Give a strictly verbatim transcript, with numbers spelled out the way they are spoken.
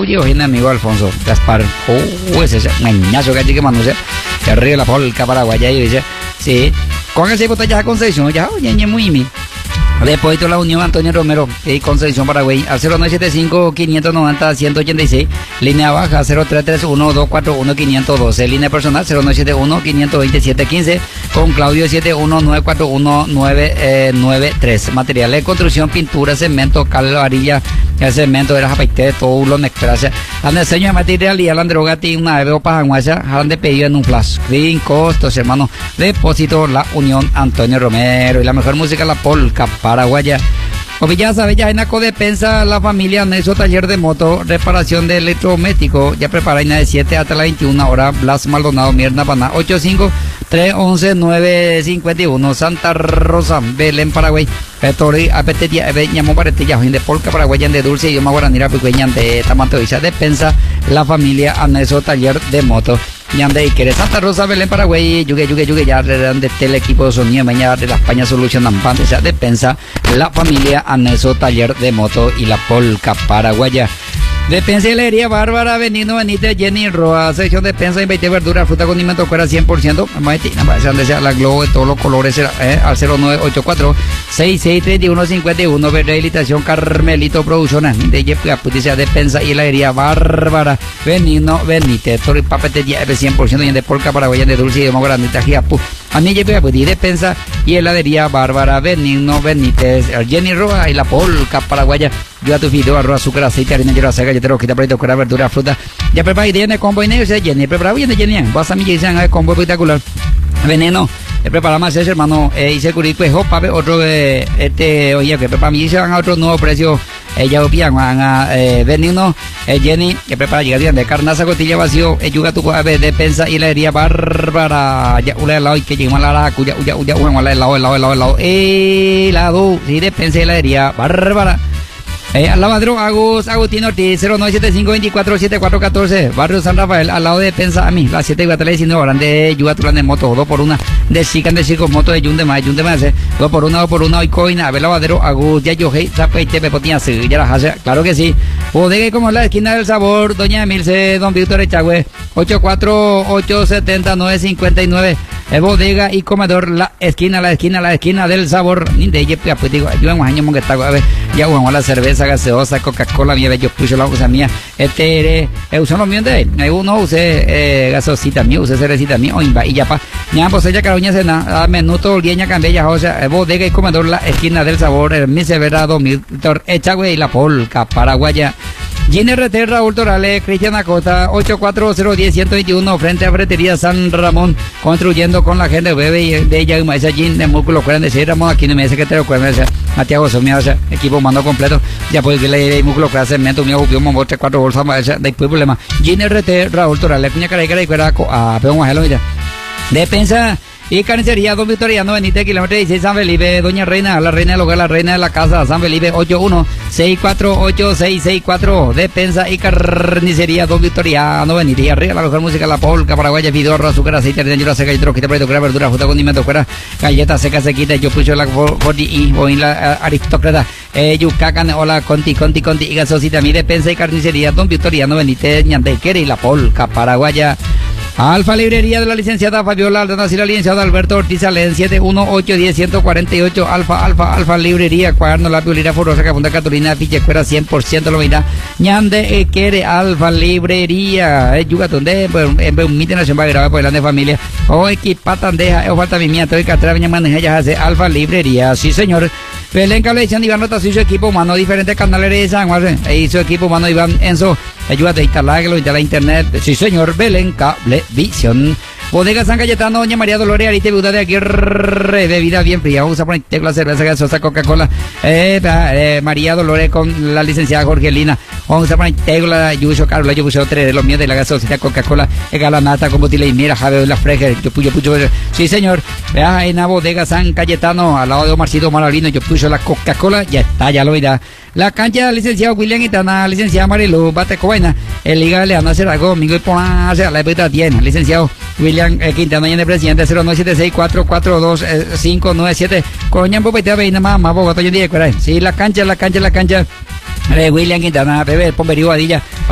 Uy, hoy mi amigo Alfonso Gaspar. Uh, ese mañazo que hay que mandó. Que ríe la polca paraguaya y dice, sí, con ese botella de Concepción, ya, oye, es muy mi. Después de la Unión Antonio Romero y Concepción Paraguay al cero nueve siete cinco, cinco nueve cero, uno ocho seis, línea baja cero tres tres uno, dos cuatro uno, cinco uno dos, línea personal cero nueve siete uno, cinco dos siete, uno cinco, con Claudio siete uno nueve cuatro uno nueve nueve tres. Materiales de construcción, pintura, cemento, cal, varilla, el cemento, era japaité, todo lo nectracia. Han diseño de material y la droga tiene una veo pajanguaya, han de pedido en un flash. Sin costos, hermano. Depósito La Unión Antonio Romero y la mejor música, la polca paraguaya. Como ya sabes, ya en la Codepensa, la familia Nelson Taller de Moto, reparación de electrodoméstico, ya prepara en de siete hasta las veintiuna horas, Blas Maldonado, Mierda, Paná, ochenta y cinco, trescientos once, novecientos cincuenta y uno, Santa Rosa, Belén, Paraguay, Petori, Apetetia, Ñamo, Paretilla, de Polca, Paraguaya, de Dulce, idioma guaranira, pequeña, de Tamanto, Isa, Despensa, la familia Nelson Taller de Moto. Ñande y quiere Santa Rosa, Belén, Paraguay, yugue, yugue, yugue, ya de el equipo de sonido, mañana de la España Solution Ampante, ya Despensa, la familia Aneso Taller de Moto y la Polca Paraguaya. Despensa y Leería Bárbara, Benigno Benítez, Jenny Roa, sección de despensa y veinte verduras, fruta, condimento, fuera cien por ciento, donde sea la Globo de todos los colores, eh, al cero nueve ocho cuatro, seis seis tres uno cinco uno, rehabilitación Carmelito Producciones, de Jeff Puticia, Despensa y Leería Bárbara, Benigno Benítez, Tori Papete, cien por ciento, y en de Polca Paraguaya, de Dulce y de Mogranita, Giapu, a mí Jeff Puticia, Despensa y Heladería Bárbara, Benigno Benítez, Jenny Roa y la Polca Paraguaya. Yo a tu video, arroz, azúcar, aceite, harina, hierba seca, yo te lo quito por ahí, tocar verdura, fruta. Ya preparé bien el combo y negro, Jenny, preparado bien de Jenny. Vas a mí y dicen, el combo espectacular. Veneno, he preparado más ese hermano, eh, hice curito, pues, pape, otro, eh, este, oye, que prepara mí, se van a otro nuevo precio, ella eh, opinan, van a, eh, veneno, eh, Jenny, que prepara, llega bien, de carnaza, cotilla vacío, eh, yuga tu, a ver, despensa y la herida bárbara, ya, una helado, y que llegamos a la, cuya, uya, uya, uya, uya, helado, helado, helado, helado, helado, sí, despensa y la herida bárbara. Eh, al lavadero Agus, Agustín Ortiz, cero nueve siete cinco, veinticuatro, setenta y cuatro catorce, Barrio San Rafael, al lado de Pensa a mí, las siete y cuatro, diecinueve, horas de Yugatulán de moto, dos por una, de Chican de Chico, moto de Yunde más, Yunde más, dos por una, dos por una, hoy coina, a ver lavadero Agus, ya yo, hey, zapeite, pepotina, sí, ya la hace, claro que sí, bodega como la esquina del sabor, doña Emilce, don Víctor Echagüe, ocho cuatro ocho siete cero nueve cinco nueve, eh, bodega y comedor, la esquina, la esquina, la esquina del sabor, ni de ella, pues digo, yo en un año que está, a ver, ya bueno, la cerveza gaseosa, Coca-Cola, mía, yo puse la usa mía, este, eh, uso los míos de ahí, uno use, eh, gaseosita mía, use cervecita mía, o y ya pa, ya pues ella caroña cena, a minuto, lieña cambia, o sea, bodega y comedor, la esquina del sabor, el mi severado, Víctor Echagüe y la Polca Paraguaya. G N R T Raúl Torales, Cristian Acosta, ocho cuatro cero uno cero, uno uno dos, frente a Fretería San Ramón, construyendo con la gente bebé de ella y maíz Jean de músculo, fueran de decir, Ramón aquí no me dice que te lo cuerme, o sea, Mateo Somia, o sea, equipo mando completo, ya pues que le di músculo, fuera cemento, mío, jupio, mombo, tres, cuatro bolsas, o sea, después problema. G N R T Raúl Torales, cuña cara y cara y fuera a peón guajelo, ya. Despensa y carnicería Don Victoriano Benítez, kilómetro dieciséis, San Felipe, Doña Reina, la reina del hogar, la reina de la casa, San Felipe, ocho uno seis cuatro ocho seis seis cuatro, despensa y carnicería Don Victoriano Benítez, y arriba la mejor música, la Polca Paraguaya, video, arroz, azúcar, aceite, harina, hierba seca, y troquita, preto, verdura, fruta, condimento, fuera, galletas secas, sequitas, yo puse la forty y voy la aristócrata, eh, yucacan, hola, conti, conti, conti, y gasosita, mi despensa y carnicería Don Victoriano Benítez, Ñandequere y la Polca Paraguaya. Alfa Librería de la licenciada Fabiola Aldana y la licenciada Alberto Ortiz Alén, siete uno ocho uno cero uno cuatro ocho, Alfa, Alfa, Alfa Librería, cuaderno, lápiz, bolígrafo, forosa, Capunda Catolina, ficha, escuela, cien por ciento lo mira, Ñande, eh, quiere, Alfa Librería, eh, Yugatonde, en un mito nación va a grabar por el de familia, o equipatandeja, o falta mi mía, todo el catrava, mi maneja, ya hace Alfa Librería, sí señor. Belén Cablevisión, Iván Nota, su equipo humano, diferentes canales de San Juan, y su equipo humano, Iván Enzo, ayúdate a instalarlo, instalar internet, sí señor, Belén Cablevisión. Bodega San Cayetano, doña María Dolores Arite, viuda de Aguirre, bebida bien fría, vamos a poner tecla, cerveza gaseosa, Coca-Cola, eh, eh, María Dolores con la licenciada Jorgelina, vamos a poner tecla, yo uso Carlos, yo puse tres de los míos de la gaseosa, Coca-Cola, galanata, con botella y mira, Javier la Freger, yo puse, yo puse, sí señor, vea, en la Bodega San Cayetano, al lado de Omarcito Maralino, yo puse la Coca-Cola, ya está, ya lo verá. La cancha del licenciado William Itana, licenciada Marilu Batecobaina, el Liga Leana Cerrago, Domingo y Ponace, la epita tiene, licenciado William eh, Quintana y el presidente cero nueve siete seis cuatro cuatro dos cinco nueve siete, Coña Popete Veina Mamá, Bogotá, yo dije, sí, la cancha, la cancha, la cancha, eh, William Quintana, bebé, Pomberío Adilla.